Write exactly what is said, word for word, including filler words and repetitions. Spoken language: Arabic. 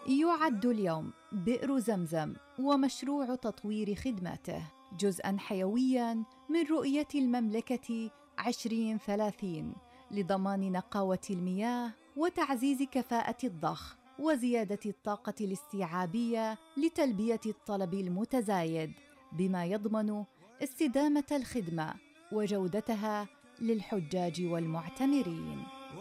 يعد اليوم بئر زمزم ومشروع تطوير خدماته جزءاً حيوياً من رؤية المملكة عشرين ثلاثين لضمان نقاوة المياه وتعزيز كفاءة الضخ وزيادة الطاقة الاستيعابية لتلبية الطلب المتزايد، بما يضمن استدامة الخدمة وجودتها للحجاج والمعتمرين.